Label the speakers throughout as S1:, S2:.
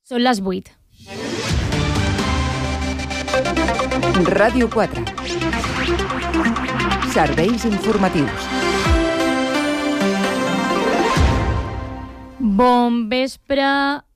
S1: Són les 8.
S2: Ràdio 4. Serveis informatius.
S1: Bon vespre.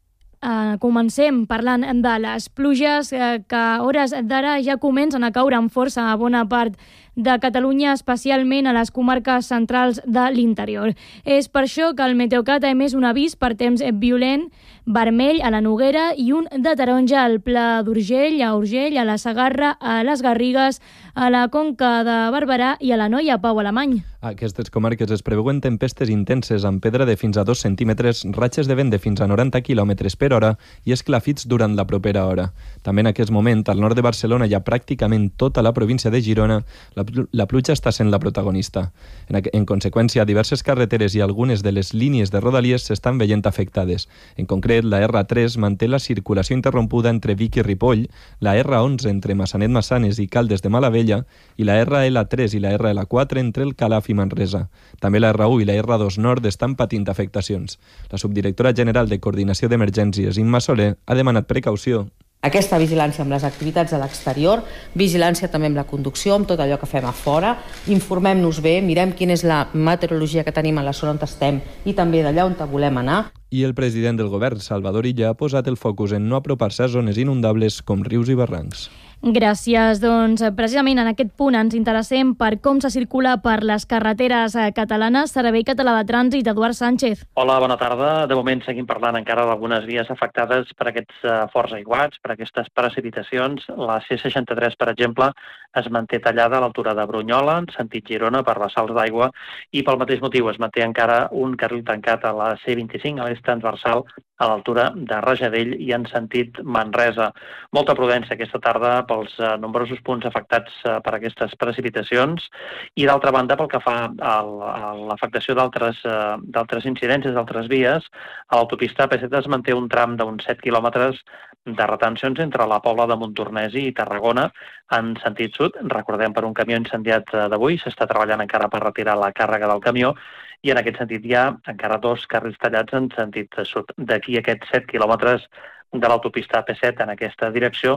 S1: Comencem parlant de les pluges que a hores d'ara ja comencen a caure amb força a bona part de Catalunya, especialment a les comarques centrals de l'interior. És per això que el Meteocat ha emès un avís per temps violent, vermell a la Noguera i un de taronja al Pla d'Urgell, a Urgell, a la Segarra, a les Garrigues, a la Conca de Barberà i a l'Anoia, Pau Alemany.
S3: A aquestes comarques es preveuen tempestes intenses amb pedra de fins a 2 centímetres, ratxes de vent de fins a 90 km per hora i esclafits durant la propera hora. També en aquest moment, al nord de Barcelona i a pràcticament tota la província de Girona, la pluja està sent la protagonista. En conseqüència, diverses carreteres i algunes de les línies de Rodalies s'estan veient afectades. En concret, la R3 manté la circulació interrompuda entre Vic i Ripoll, la R11 entre Massanet-Massanes i Caldes de Malavella i la RL3 i la RL4 entre el Calaf i Manresa. També la R1 i la R2 Nord estan patint afectacions. La subdirectora general de Coordinació d'Emergències, Imma Soler, ha demanat precaució.
S4: Aquesta vigilància amb les activitats a l'exterior, vigilància també amb la conducció, amb tot allò que fem a fora, informem-nos bé, mirem quina és la meteorologia que tenim a la zona on estem i també d'allà on volem anar.
S3: I el president del govern, Salvador Illa, ha posat el focus en no apropar-se a zones inundables com rius i barrancs.
S1: Gràcies. Doncs precisament en aquest punt ens interessem per com se circula per les carreteres catalanes. Servei Català de Trànsit, Eduard Sánchez.
S5: Hola, bona tarda. De moment seguim parlant encara d'algunes vies afectades per aquests forts aiguats, per aquestes precipitacions. La C63, per exemple, es manté tallada a l'altura de Brunyola, en sentit Girona, per les salts d'aigua, i pel mateix motiu es manté encara un carril tancat a la C25, a l'est transversal, a l'altura de Rajadell i en sentit Manresa. Molta prudència aquesta tarda pels nombrosos punts afectats per aquestes precipitacions i, d'altra banda, pel que fa a l'afectació d'altres incidències, d'altres vies, a l'autopista AP7 es manté un tram d'uns 7 quilòmetres de retencions entre la Pobla de Montornès i Tarragona en sentit sud. Recordem, per un camió incendiat d'avui s'està treballant encara per retirar la càrrega del camió i en aquest sentit hi ha encara 2 carrils tallats en sentit sud. D'aquí aquests 7 quilòmetres de l'autopista AP7 en aquesta direcció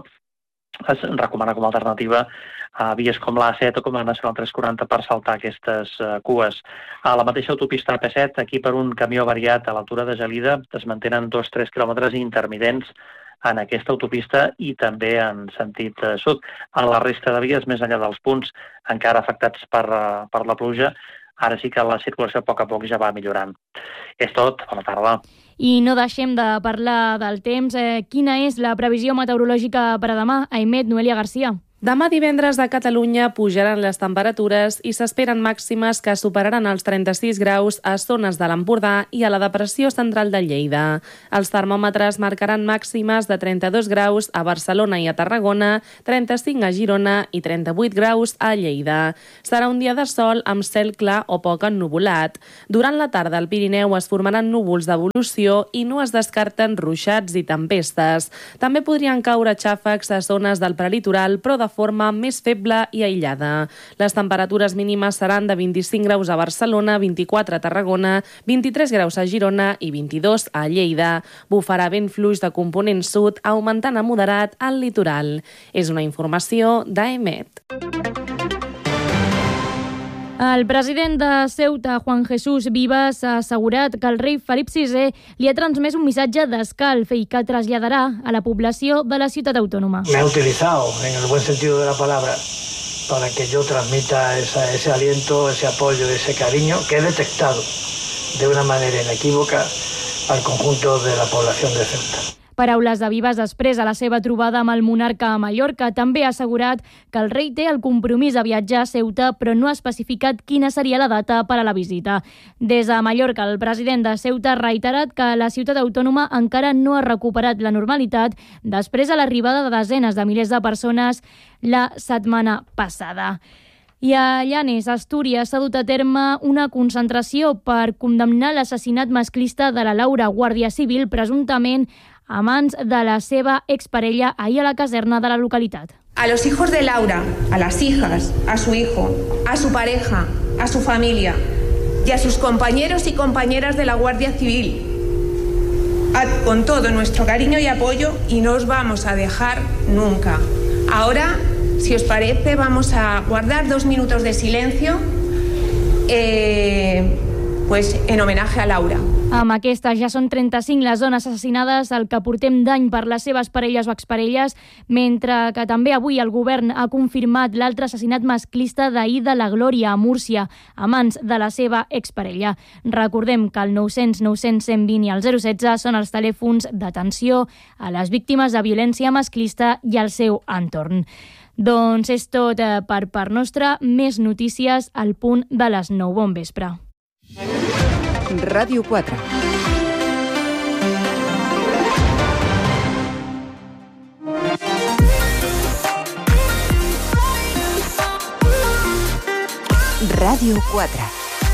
S5: es recomana com a alternativa a vies com l'A7 o com la Nacional 340 per saltar aquestes cues. A la mateixa autopista AP7, aquí per un camió variat a l'altura de Gelida, es mantenen 2-3 quilòmetres intermitents en aquesta autopista i també en sentit sud. A la resta de vies, més enllà dels punts encara afectats per la pluja, ara sí que la circulació a poc ja va millorant. És tot. Bona tarda.
S1: I no deixem de parlar del temps. Quina és la previsió meteorològica per a demà? Aimet, Noelia Garcia.
S6: Demà divendres a Catalunya pujaran les temperatures i s'esperen màximes que superaran els 36 graus a zones de l'Empordà i a la depressió central de Lleida. Els termòmetres marcaran màximes de 32 graus a Barcelona i a Tarragona, 35 a Girona i 38 graus a Lleida. Serà un dia de sol amb cel clar o poc ennuvolat. Durant la tarda al Pirineu es formaran núvols d'evolució i no es descarten ruixats i tempestes. També podrien caure xàfecs a zones del prelitoral, però de forma més feble i aïllada. Les temperatures mínimes seran de 25 graus a Barcelona, 24 a Tarragona, 23 graus a Girona i 22 a Lleida. Bufarà vent fluix de component sud, augmentant a moderat al litoral. És una informació d'AEMET.
S1: El president de Ceuta, Juan Jesús Vivas, ha assegurat que el rei Felip VI li ha transmès un missatge d'escalf i que traslladarà a la població de la ciutat autònoma.
S7: Me ha utilizado, en el buen sentido de la palabra, para que yo transmita ese aliento, ese apoyo, ese cariño que he detectado de una manera inequívoca al conjunto de la población de Ceuta.
S1: Paraules de Vivas després a la seva trobada amb el monarca a Mallorca. També ha assegurat que el rei té el compromís de viatjar a Ceuta, però no ha especificat quina seria la data per a la visita. Des de Mallorca, el president de Ceuta ha reiterat que la ciutat autònoma encara no ha recuperat la normalitat després de l'arribada de desenes de milers de persones la setmana passada. I a Llanes, Astúries, s'ha dut a terme una concentració per condemnar l'assassinat masclista de la Laura, guàrdia civil, presumptament a mans de la seva exparella ahir a la caserna de la localitat.
S8: A los hijos de Laura, a las hijas, a su hijo, a su pareja, a su familia y a sus compañeros y compañeras de la Guardia Civil, con todo nuestro cariño y apoyo y no os vamos a dejar nunca. Ahora, si os parece, vamos a guardar 2 minutos de silencio pues en homenatge a Laura.
S1: Amb aquestes ja són 35 les dones assassinades el que portem d'any per les seves parelles o exparelles, mentre que també avui el govern ha confirmat l'altre assassinat masclista d'ahir de la Glòria a Múrcia, a mans de la seva exparella. Recordem que el 900 900 120 i el 016 són els telèfons d'atenció a les víctimes de violència masclista i al seu entorn. Doncs és tot per part nostra. Més notícies al punt de les 9. Bon vespre.
S2: Ràdio 4. Ràdio 4.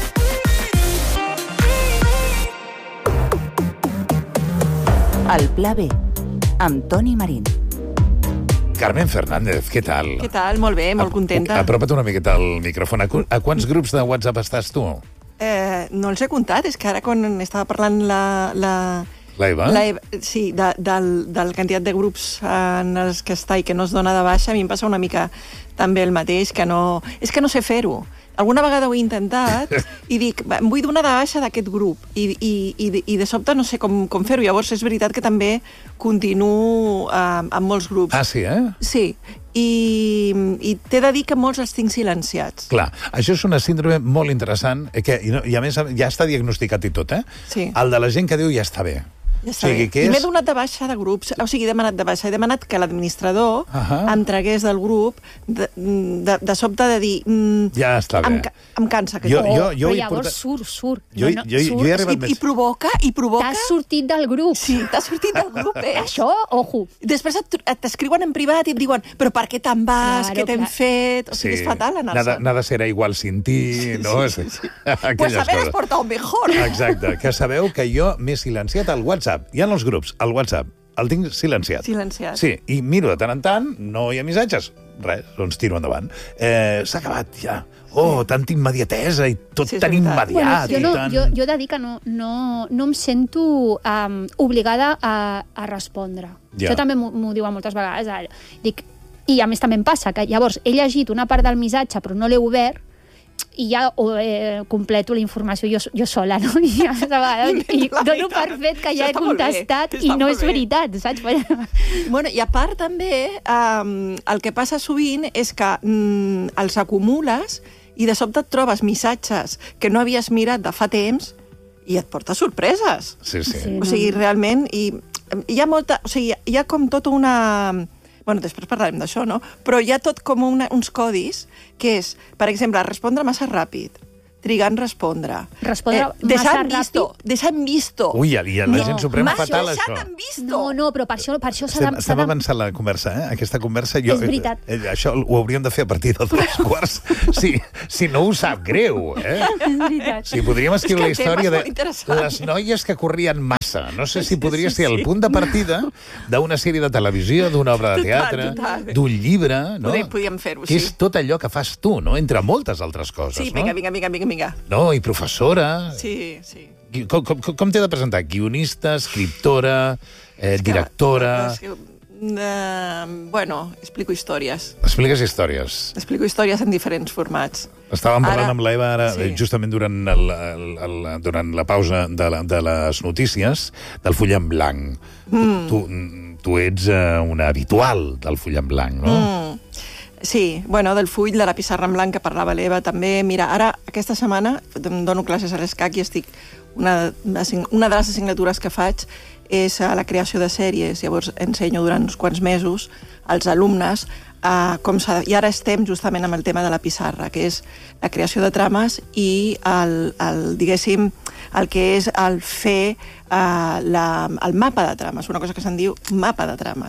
S2: El Pla B, amb Toni Marín.
S9: Carmen Fernández, què tal?
S10: Què tal? Molt bé, molt contenta.
S9: Apropa't una miqueta al micròfon. A quants grups de WhatsApp estàs tu?
S10: No els he comptat, és que ara quan estava parlant
S9: l'Eva?
S10: Sí, de la quantitat de grups en els que està i que no es dona de baixa, a mi em passa una mica també el mateix, que no... És que no sé fer-ho. Alguna vegada ho he intentat i dic, em vull donar de baixa d'aquest grup i de sobte no sé com fer-ho. Llavors és veritat que també continuo amb molts grups.
S9: Ah, sí,
S10: Sí, i t'he de dir que molts els tinc silenciats.
S9: Clar, això és una síndrome molt interessant i a més ja està diagnosticat i tot,
S10: Sí.
S9: El de la gent que diu ja està bé.
S10: Ja està bé. I m'he donat de baixa de grups, o sigui, he demanat de baixa, he demanat que l'administrador em tragués del grup de sobte de dir...
S9: Ja està bé.
S10: Em cansa.
S11: Però llavors surt.
S9: Jo he arribat més.
S10: I provoca...
S11: T'has sortit del grup.
S10: Sí, t'has sortit del grup,
S11: Això, ojo.
S10: Després t'escriuen en privat i et diuen però per què te'n vas, què t'hem fet... O sigui, és fatal anar-se.
S9: Nada serà igual sin ti, no?
S10: Sí. Pues haber portado mejor.
S9: Exacte, que sabeu que jo m'he silenciat al WhatsApp. Hi ha els grups, el WhatsApp, el tinc silenciat.
S10: Silenciat.
S9: Sí, i miro de tant en tant, no hi ha missatges. Res, doncs tiro endavant. S'ha acabat ja. Tanta immediatesa i tot tan immediat.
S11: Jo he de dir que no em sento obligada a respondre. Això també m'ho diuen moltes vegades. Dic, i a més també em passa que llavors he llegit una part del missatge però no l'he obert i ja completo la informació jo sola, no? I dono per fet que ja he contestat i no és veritat, saps?
S10: Bueno, i a part també, el que passa sovint és que els acumules i de sobte et trobes missatges que no havies mirat de fa temps i et porta sorpreses.
S9: Sí.
S10: O sigui, realment, hi ha com tota una... Bueno, després parlarem d'això, no? Però hi ha tot com uns codis, que és, per exemple, respondre massa ràpid, trigar en respondre.
S11: Respondre massa ràpid?
S10: Deixar en visto.
S9: Ui, i la gent suprema fatal, això.
S10: Deixar en visto.
S11: No, però per això s'ha de...
S9: Estem avançant la conversa, Aquesta conversa...
S11: És veritat.
S9: Això ho hauríem de fer a partir de 2:15. Si no ho sap greu,
S11: És veritat.
S9: Si podríem escriure la història de les noies que corrien massa. No sé si podria ser el punt de partida d'una sèrie de televisió, d'una obra de teatre, d'un llibre, no?
S10: Podríem fer-ho,
S9: sí. Que és tot allò que fas tu, no? Entre moltes altres coses, no?
S10: Sí, vinga.
S9: No, i professora...
S10: Sí.
S9: Com t'he de presentar? Guionista, escriptora, directora...
S10: Bueno, explico històries.
S9: Expliques històries.
S10: Explico històries en diferents formats.
S9: Estàvem parlant amb l'Eva ara, justament durant la pausa de les notícies, del full en blanc. Tu ets una habitual del full en blanc, no?
S10: Sí, bueno, del full, de la pissarra en blanc que parlava l'Eva, també. Mira, ara, aquesta setmana, em dono classes a l'ESCAC i estic... Una de les assignatures que faig és la creació de sèries. Llavors, ensenyo durant uns quants mesos als alumnes i ara estem justament amb el tema de la pissarra, que és la creació de trames i diguéssim, el que és el fer el mapa de trames, una cosa que se'n diu mapa de trames.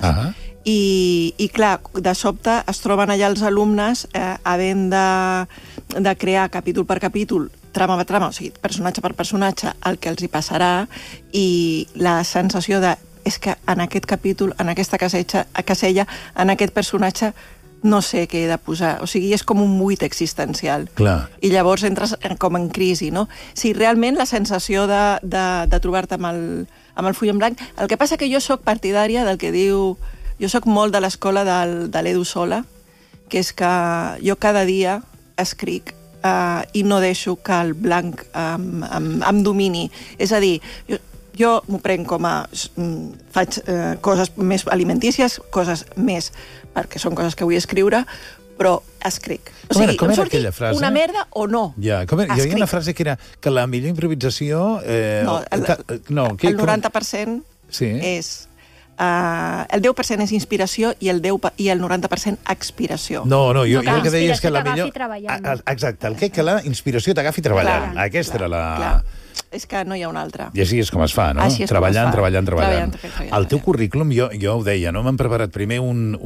S10: I clar, de sobte es troben allà els alumnes havent de crear capítol per capítol, trama per trama, o sigui, personatge per personatge, el que els hi passarà, i la sensació de és que en aquest capítol, en aquesta casella, en aquest personatge, no sé què he de posar. O sigui, és com un buit existencial.
S9: Clar.
S10: I llavors entres com en crisi, no? Sí, realment la sensació de trobar-te amb el full en blanc... El que passa que jo sóc partidària del que diu... Jo sóc molt de l'escola de l'Edu Sola, que és que jo cada dia escric i no deixo que el blanc em domini. És a dir, jo m'ho prenc com a... faig coses més alimentícies, coses més... perquè són coses que vull escriure, però escric. O sigui,
S9: com
S10: em
S9: era
S10: surti
S9: aquella frase?
S10: una merda o no.
S9: Ja, hi havia una frase que era que la millor improvisació...
S10: el 90% és... el 10% és inspiració i el 90% expiració.
S9: No, jo el que deia és que la millor...
S10: Exacte,
S9: que la inspiració t'agafi treballant.
S10: Clar,
S9: Aquesta era la...
S10: Clar. És que no hi ha una altra.
S9: I així és com es fa, no? Treballant. El teu currículum, jo ho deia, no? M'han preparat primer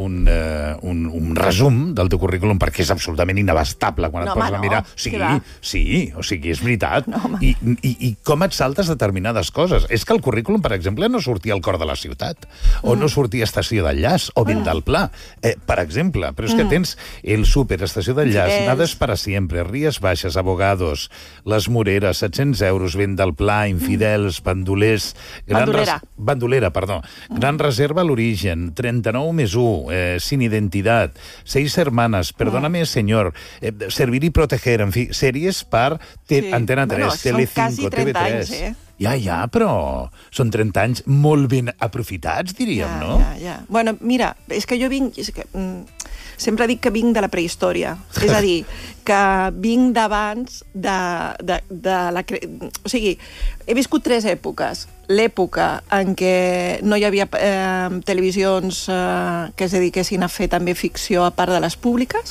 S9: un resum del teu currículum perquè és absolutament inabastable quan et poses a mirar. Sí, o sigui, és veritat. I com et saltes determinades coses. És que el currículum, per exemple, no sortia al cor de la ciutat, o no sortia a Estació d'Enllaç, o Vent del Pla, per exemple. Però és que tens el súper, Estació d'Enllaç, Nades para siempre, Rías Baixes, Abogados, Les Moreres, 700 euros, Vent del Pla, Infidels, Bandolers... Bandolera, perdó. Gran Reserva a l'Origen, 39 més 1, Sin Identidad, 6 Hermanas, Perdóname Señor, Servir y Proteger, en fi, sèries per Antena 3, Telecinco, TV3... Ja, però són 30 anys molt ben aprofitats, diríem, no?
S10: Ja. Bueno, mira, és que jo vinc... Sempre dic que vinc de la prehistòria. És a dir, que vinc d'abans de la... O sigui, he viscut 3 èpoques. L'època en què no hi havia televisions que es dediquessin a fer també ficció a part de les públiques.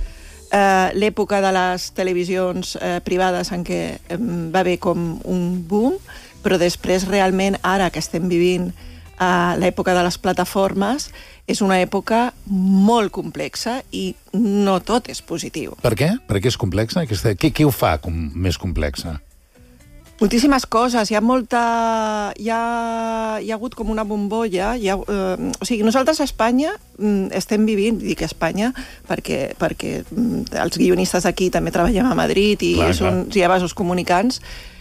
S10: L'època de les televisions privades en què va haver com un boom, però després realment ara que estem vivint l'època de les plataformes és una època molt complexa i no tot és positiu.
S9: Per què? Per què és complexa? Què ho fa més complexa?
S10: Moltíssimes coses. Hi ha hagut com una bombolla. O sigui, nosaltres a Espanya estem vivint, dic Espanya, perquè els guionistes aquí també treballem a Madrid i hi ha vasos comunicants.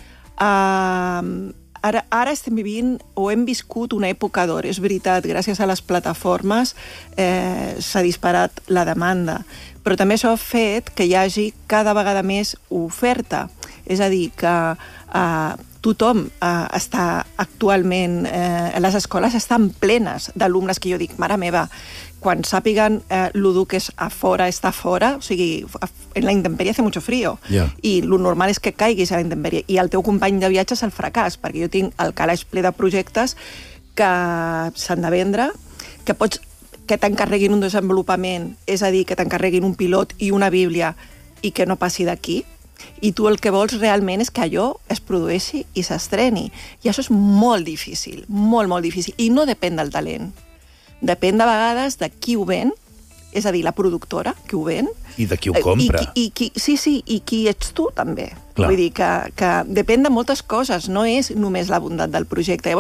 S10: Ara estem vivint o hem viscut una època d'or. És veritat, gràcies a les plataformes s'ha disparat la demanda, però també això ha fet que hi hagi cada vegada més oferta. És a dir, que tothom està actualment... les escoles estan plenes d'alumnes que jo dic, mare meva, quan sàpiguen lo dur que és a fora, està fora, o sigui, en la intempèrie hace mucho frío, i lo normal és que caiguis a la intempèrie, i el teu company de viatge és el fracàs, perquè jo tinc el calaix ple de projectes que s'han de vendre, que t'encarreguin un desenvolupament, és a dir, que t'encarreguin un pilot i una bíblia, i que no passi d'aquí, i tu el que vols realment és que allò es produeixi i s'estreni. I això és molt difícil, molt, molt difícil. I no depèn del talent. Depèn de vegades de qui ho ven, és a dir, la productora que ho ven.
S9: I de qui ho compra.
S10: I qui ets tu, també. Vull dir que depèn de moltes coses, no és només la bondat del projecte.